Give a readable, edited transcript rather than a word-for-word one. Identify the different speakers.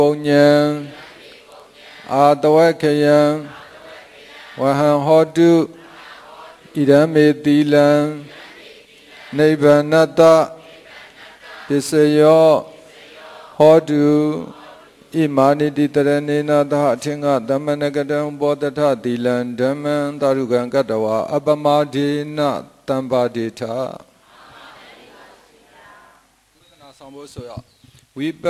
Speaker 1: ပုံညံအာတဝက္ခယံဝဟံဟောတုဣရမေတိလံနိဗ္ဗာနတပစ္စယောဟောတုဣမာနိတိတရဏေနသအထင်္ဂသမ္မနကတံဘောတထတိလံဓမ္မံသာရုကံကတ္တဝါအပမဒေနတံပါဒေထဝိပဿနာဆောင်ဖို့ဆိုရဝိပ